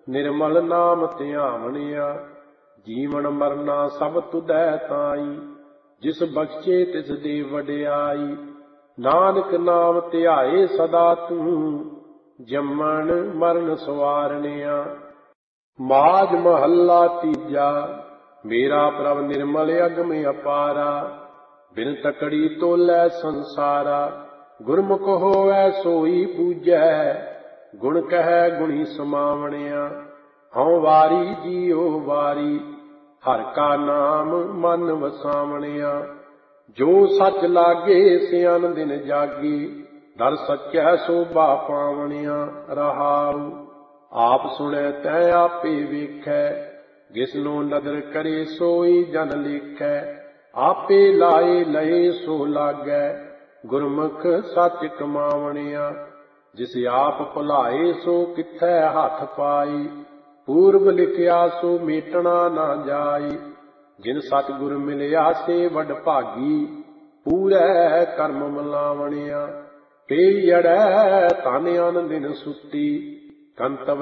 ਨਿਰਮਲ ਨਾਮ ਧਿਆਵਣਿਆ। ਜੀਵਨ ਮਰਨਾ ਸਭ ਤੁਧੈ ਤਾਈ, ਜਿਸ ਬਖਸ਼ੇ ਤਿਸ ਦੇ ਵਡਿਆਈ। ਨਾਨਕ ਨਾਮ ਧਿਆਏ ਸਦਾ ਤੂੰ, ਜੰਮਣ ਮਰਨ ਸਵਾਰਨਿਆ। ਮਾਝ ਮਹੱਲਾ ਤੀਜਾ। ਮੇਰਾ ਪ੍ਰਭ ਨਿਰਮਲ ਅਗਮ ਅਪਾਰਾ, ਬਿਨ ਤਕੜੀ ਤੋਲੈ ਸੰਸਾਰਾ। ਗੁਰਮੁਖ ਹੋਵੈ ਸੋਈ ਪੂਜੈ, ਗੁਣ ਕਹੈ ਗੁਣੀ ਸਮਾਵਣਿਆ। ਹਉ ਵਾਰੀ ਜੀਉ ਵਾਰੀ, ਹਰਿ ਕਾ ਨਾਮ ਮਨ ਵਸਾਵਣਿਆ। ਜੋ ਸੱਚ ਲਾਗੇ ਸਿਆਨ ਦਿਨ ਜਾਗੀ, ਦਰ ਸੱਚੈ ਸੋਭਾ ਪਾਵਣਿਆ। ਰਹਾਉ ਆਪ ਸੁਣੈ ਤੈ ਆਪੇ ਵੇਖੈ, ਜਿਸਨੂੰ ਨਦਰ ਕਰੇ ਸੋਈ ਜਨ ਲੇਖੈ। ਆਪੇ ਲਾਏ ਲਏ ਸੋ ਲਾਗੈ, ਗੁਰਮੁਖ ਸੱਚ ਕਮਾਵਣਿਆ। ਜਿਸ ਆਪ ਭੁਲਾਏ ਸੋ ਕਿੱਥੈ ਹੱਥ ਪਾਈ, ਪੂਰਬ ਲਿਖਿਆ ਸੋ ਮੇਟਣਾ ਨਾ ਜਾਈ। ਜਿਨ ਸਤਿਗੁਰ ਮਿਲਿਆ ਸੇ ਵਡ ਭਾਗੀ, ਪੂਰੈ ਕਰਮ ਮਲਾਵਣਿਆ। ਪੇ ਅੜੈ ਧਨ ਅਨ ਦਿਨ ਸੁੱਤੀ, ਕੰਤਵ